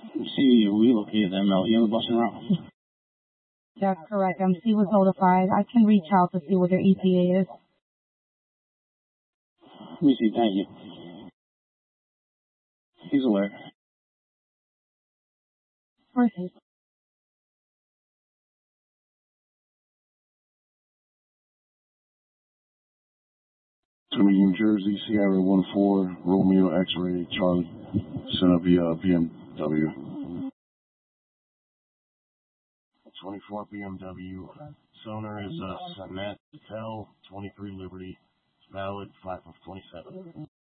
See, we located them out here on the bus route. That's correct. MC was notified. I can reach out to see what their ETA is. Let me see, thank you. He's aware. Proceed. New Jersey, Sierra 14, Romeo X-Ray, Charlie. Sent up via BMW. 24 BMW. Sonar is Sanet Tel 23 Liberty. It's valid 5 of 27.